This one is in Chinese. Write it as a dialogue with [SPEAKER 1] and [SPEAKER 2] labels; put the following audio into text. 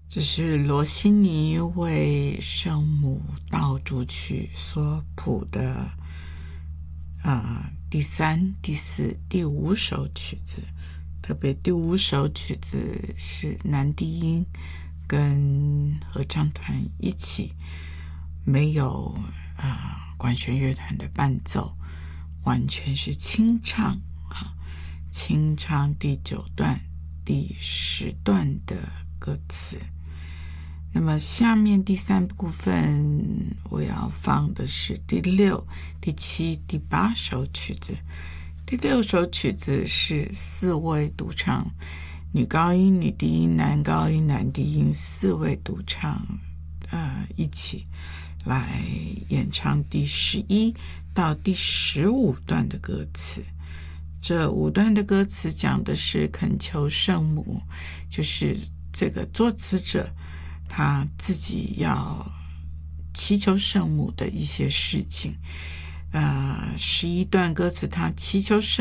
[SPEAKER 1] 这是罗西尼为圣母道主曲所谱的第3、第4、第5首曲子，特别第5首曲子是男低音跟合唱团一起，没有管弦乐团的伴奏，完全是清唱清唱第9段、第10段的歌词。那么下面第3部分我要放的是第6、第7、第8首曲子。第6首曲子是4位独唱，女高音、女低音、男高音、男低音4位独唱一起来演唱第11到第15段的歌词。这5段的歌词讲的是恳求圣母，就是这个作词者他自己要祈求圣母的一些事情。11段歌词他祈求圣母